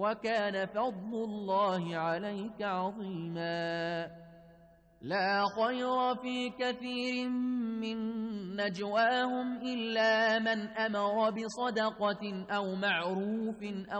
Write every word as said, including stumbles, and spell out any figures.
وكان فضل الله عليك عظيما لا خير في كثير من نجواهم إلا من أمر بصدقة أو معروف أو